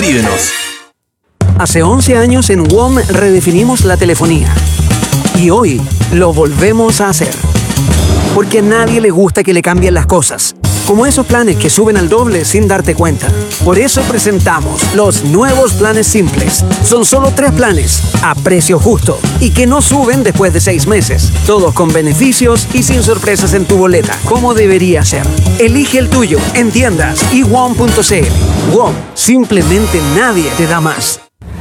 Escríbenos. Hace 11 años en WOM redefinimos la telefonía. Y hoy lo volvemos a hacer. Porque a nadie le gusta que le cambien las cosas. Como esos planes que suben al doble sin darte cuenta. Por eso presentamos los nuevos planes simples. Son solo 3 planes, a precio justo, y que no suben después de 6 meses. Todos con beneficios y sin sorpresas en tu boleta, como debería ser. Elige el tuyo en tiendas y WOM.cl. WOM, simplemente nadie te da más.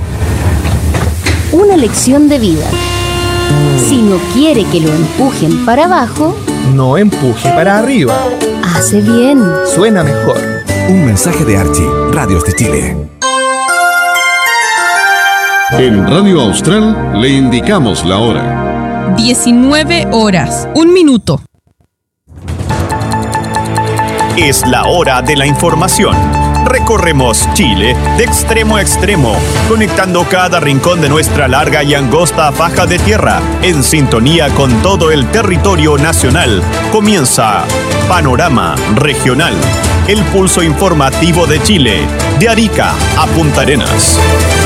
Una lección de vida. Si no quiere que lo empujen para abajo, no empuje para arriba. Hace bien. Suena mejor. Un mensaje de Archie, Radios de Chile. En Radio Austral le indicamos la hora. 19 horas, 1 minuto. Es la hora de la información. Recorremos Chile de extremo a extremo, conectando cada rincón de nuestra larga y angosta faja de tierra, en sintonía con todo el territorio nacional. Comienza Panorama Regional, el pulso informativo de Chile, de Arica a Punta Arenas.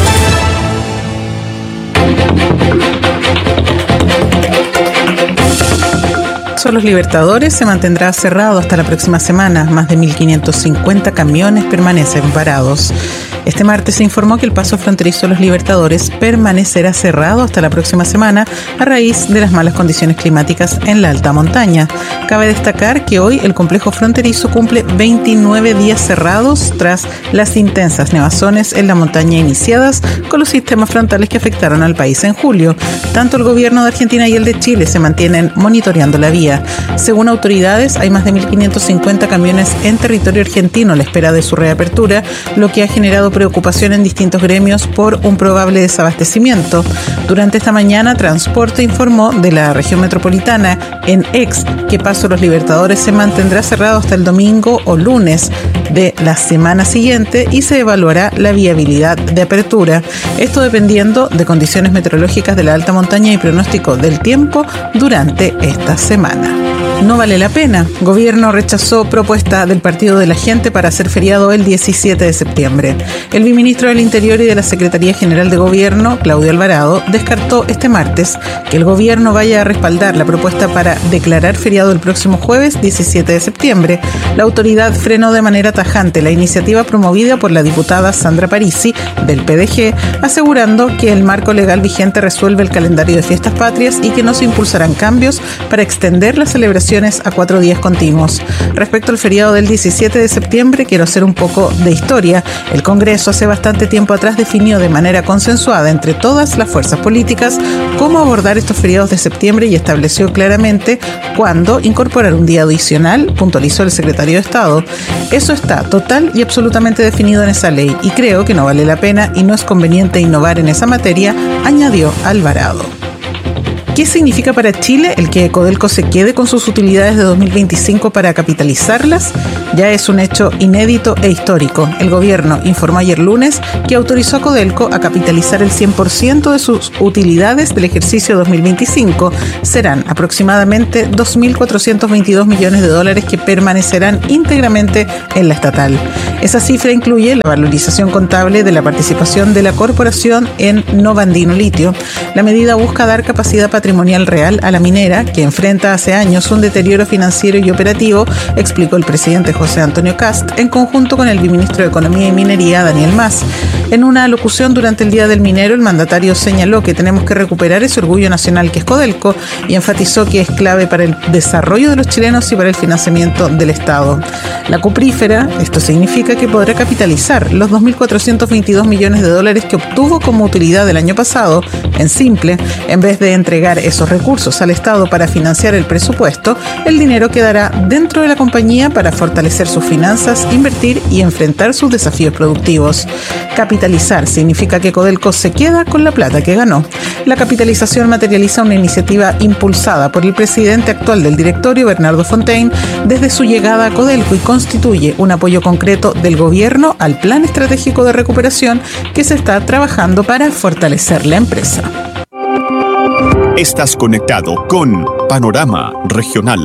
Los Libertadores se mantendrá cerrado hasta la próxima semana. Más de 1.550 camiones permanecen parados. Este martes se informó que el paso fronterizo Los Libertadores permanecerá cerrado hasta la próxima semana a raíz de las malas condiciones climáticas en la alta montaña. Cabe destacar que hoy el complejo fronterizo cumple 29 días cerrados tras las intensas nevazones en la montaña iniciadas con los sistemas frontales que afectaron al país en julio. Tanto el gobierno de Argentina y el de Chile se mantienen monitoreando la vía. Según autoridades, hay más de 1.550 camiones en territorio argentino a la espera de su reapertura, lo que ha generado preocupación en distintos gremios por un probable desabastecimiento. Durante esta mañana, Transporte informó de la región metropolitana en X que Paso Los Libertadores se mantendrá cerrado hasta el domingo o lunes de la semana siguiente y se evaluará la viabilidad de apertura. Esto dependiendo de condiciones meteorológicas de la alta montaña y pronóstico del tiempo durante esta semana. No vale la pena. Gobierno rechazó propuesta del Partido de la Gente para hacer feriado el 17 de septiembre. El viceministro del Interior y de la Secretaría General de Gobierno, Claudio Alvarado, descartó este martes que el gobierno vaya a respaldar la propuesta para declarar feriado el próximo jueves 17 de septiembre. La autoridad frenó de manera tajante la iniciativa promovida por la diputada Sandra Parisi, del PDG, asegurando que el marco legal vigente resuelve el calendario de fiestas patrias y que no se impulsarán cambios para extender las celebraciones a 4 días continuos. Respecto al feriado del 17 de septiembre, quiero hacer un poco de historia. El Congreso hace bastante tiempo atrás definió de manera consensuada entre todas las fuerzas políticas cómo abordar estos feriados de septiembre y estableció claramente cuándo incorporar un día adicional, puntualizó el secretario de Estado. Eso está total y absolutamente definido en esa ley y creo que no vale la pena y no es conveniente innovar en esa materia, añadió Alvarado. ¿Qué significa para Chile el que Codelco se quede con sus utilidades de 2025 para capitalizarlas? Ya es un hecho inédito e histórico. El gobierno informó ayer lunes que autorizó a Codelco a capitalizar el 100% de sus utilidades del ejercicio 2025. Serán aproximadamente 2.422 millones de dólares que permanecerán íntegramente en la estatal. Esa cifra incluye la valorización contable de la participación de la corporación en Novandino Litio. La medida busca dar capacidad patrimonial real a la minera, que enfrenta hace años un deterioro financiero y operativo, explicó el presidente José Antonio Kast, en conjunto con el viceministro de Economía y Minería, Daniel Mas. En una alocución durante el Día del Minero, el mandatario señaló que tenemos que recuperar ese orgullo nacional que es Codelco y enfatizó que es clave para el desarrollo de los chilenos y para el financiamiento del Estado. La cuprífera, esto significa que podrá capitalizar los 2.422 millones de dólares que obtuvo como utilidad el año pasado. En simple, en vez de entregar esos recursos al Estado para financiar el presupuesto, el dinero quedará dentro de la compañía para fortalecer sus finanzas, invertir y enfrentar sus desafíos productivos. Capitalizar significa que Codelco se queda con la plata que ganó. La capitalización materializa una iniciativa impulsada por el presidente actual del directorio, Bernardo Fontaine, desde su llegada a Codelco y constituye un apoyo concreto del gobierno al plan estratégico de recuperación que se está trabajando para fortalecer la empresa. Estás conectado con Panorama Regional.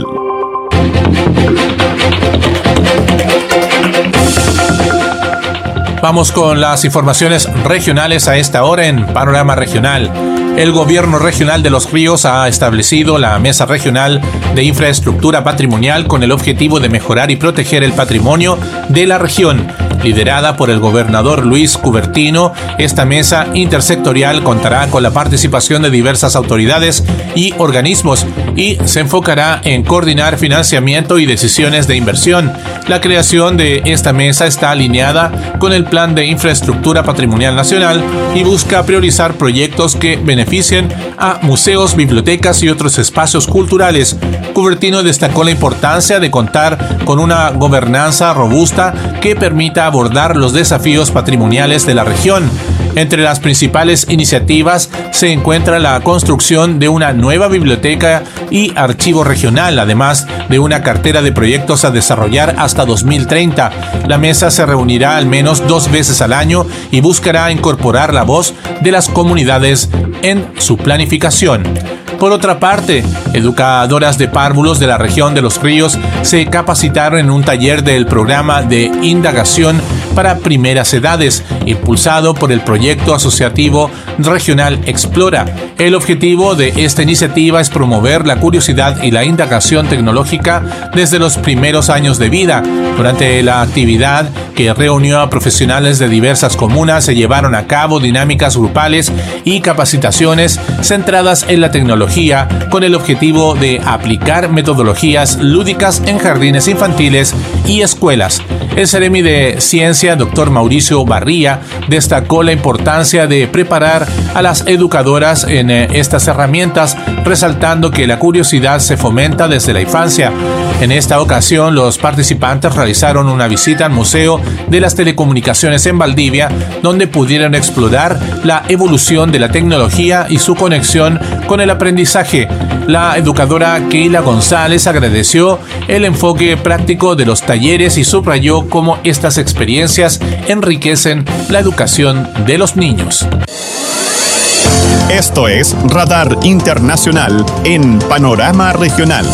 Vamos con las informaciones regionales a esta hora en Panorama Regional. El Gobierno Regional de Los Ríos ha establecido la Mesa Regional de Infraestructura Patrimonial con el objetivo de mejorar y proteger el patrimonio de la región. Liderada por el gobernador Luis Cubertino, esta mesa intersectorial contará con la participación de diversas autoridades y organismos y se enfocará en coordinar financiamiento y decisiones de inversión. La creación de esta mesa está alineada con el Plan de Infraestructura Patrimonial Nacional y busca priorizar proyectos que beneficien a museos, bibliotecas y otros espacios culturales. Cubertino destacó la importancia de contar con una gobernanza robusta que permita abordar los desafíos patrimoniales de la región. Entre las principales iniciativas se encuentra la construcción de una nueva biblioteca y archivo regional, además de una cartera de proyectos a desarrollar hasta 2030. La mesa se reunirá al menos 2 veces al año y buscará incorporar la voz de las comunidades en su planificación. Por otra parte, educadoras de párvulos de la región de Los Ríos se capacitaron en un taller del programa de indagación para primeras edades, impulsado por el proyecto asociativo regional Explora. El objetivo de esta iniciativa es promover la curiosidad y la indagación tecnológica desde los primeros años de vida. Durante la actividad, que reunió a profesionales de diversas comunas, se llevaron a cabo dinámicas grupales y capacitaciones centradas en la tecnología con el objetivo de aplicar metodologías lúdicas en jardines infantiles y escuelas. El Seremi de Ciencia, Dr. Mauricio Barría, destacó la importancia de preparar a las educadoras en estas herramientas, resaltando que la curiosidad se fomenta desde la infancia. En esta ocasión, los participantes realizaron una visita al Museo de las Telecomunicaciones en Valdivia, donde pudieron explorar la evolución de la tecnología y su conexión con el aprendizaje. La educadora Keila González agradeció el enfoque práctico de los talleres y subrayó cómo estas experiencias enriquecen la educación de los niños. Esto es Radar Internacional en Panorama Regional.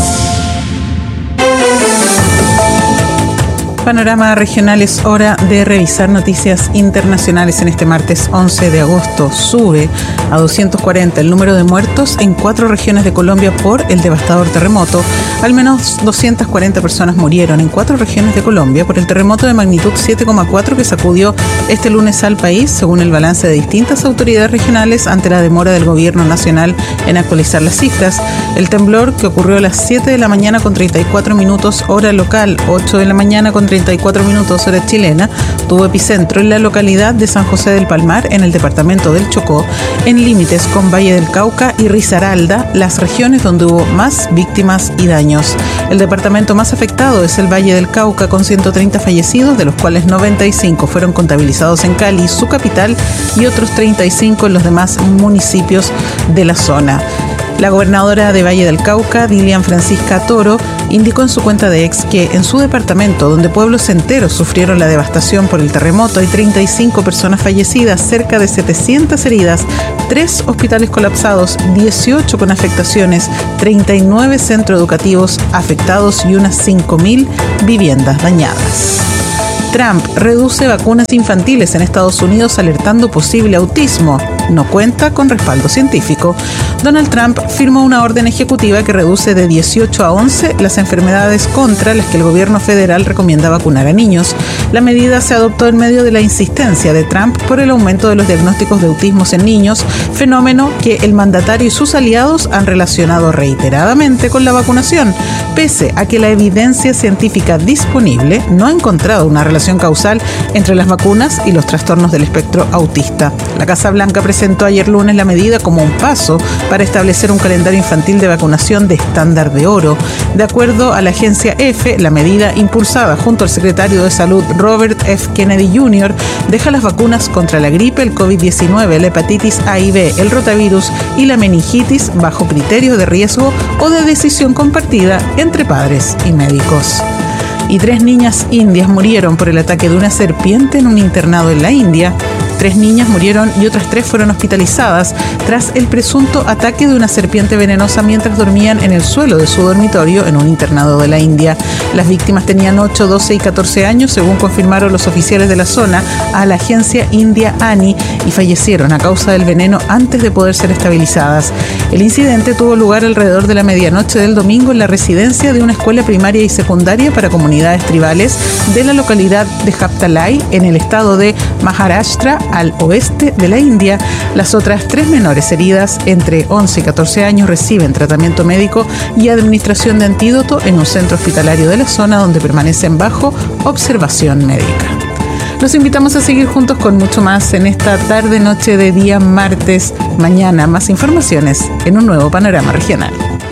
Panorama Regional, es hora de revisar noticias internacionales en este martes 11 de agosto. Sube a 240 el número de muertos en 4 regiones de Colombia por el devastador terremoto. Al menos 240 personas murieron en 4 regiones de Colombia por el terremoto de magnitud 7,4 que sacudió este lunes al país, según el balance de distintas autoridades regionales ante la demora del gobierno nacional en actualizar las cifras. El temblor, que ocurrió a las 7 de la mañana con 34 minutos hora local, 8 de la mañana con 34 minutos hora chilena, tuvo epicentro en la localidad de San José del Palmar, en el departamento del Chocó, en límites con Valle del Cauca y Risaralda, las regiones donde hubo más víctimas y daños. El departamento más afectado es el Valle del Cauca, con 130 fallecidos, de los cuales 95 fueron contabilizados en Cali, su capital, y otros 35 en los demás municipios de la zona. La gobernadora de Valle del Cauca, Dilian Francisca Toro, indicó en su cuenta de X que en su departamento, donde pueblos enteros sufrieron la devastación por el terremoto, hay 35 personas fallecidas, cerca de 700 heridas, 3 hospitales colapsados, 18 con afectaciones, 39 centros educativos afectados y unas 5.000 viviendas dañadas. Trump reduce vacunas infantiles en Estados Unidos alertando posible autismo. No cuenta con respaldo científico. Donald Trump firmó una orden ejecutiva que reduce de 18 a 11 las enfermedades contra las que el gobierno federal recomienda vacunar a niños. La medida se adoptó en medio de la insistencia de Trump por el aumento de los diagnósticos de autismo en niños, fenómeno que el mandatario y sus aliados han relacionado reiteradamente con la vacunación, pese a que la evidencia científica disponible no ha encontrado una relación causal entre las vacunas y los trastornos del espectro autista. La Casa Blanca presentó ayer lunes la medida como un paso para establecer un calendario infantil de vacunación de estándar de oro. De acuerdo a la agencia EFE, la medida, impulsada junto al secretario de Salud Robert F. Kennedy Jr., deja las vacunas contra la gripe, el COVID-19, la hepatitis A y B, el rotavirus y la meningitis bajo criterios de riesgo o de decisión compartida entre padres y médicos. Y 3 niñas indias murieron por el ataque de una serpiente en un internado en la India. 3 niñas murieron y otras 3 fueron hospitalizadas tras el presunto ataque de una serpiente venenosa mientras dormían en el suelo de su dormitorio en un internado de la India. Las víctimas tenían 8, 12 y 14 años, según confirmaron los oficiales de la zona a la agencia india ANI, y fallecieron a causa del veneno antes de poder ser estabilizadas. El incidente tuvo lugar alrededor de la medianoche del domingo en la residencia de una escuela primaria y secundaria para comunidades tribales de la localidad de Haptalai, en el estado de Maharashtra, al oeste de la India. Las otras 3 menores heridas, entre 11 y 14 años, reciben tratamiento médico y administración de antídoto en un centro hospitalario de la zona, donde permanecen bajo observación médica. Los invitamos a seguir juntos con mucho más en esta tarde-noche de día martes. Mañana más informaciones en un nuevo Panorama Regional.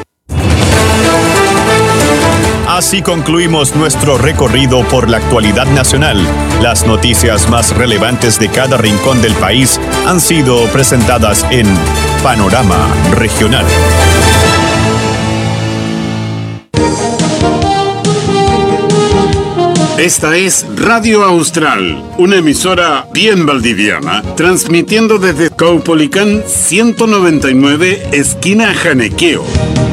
Así concluimos nuestro recorrido por la actualidad nacional. Las noticias más relevantes de cada rincón del país han sido presentadas en Panorama Regional. Esta es Radio Austral, una emisora bien valdiviana, transmitiendo desde Caupolicán 199, esquina Janequeo.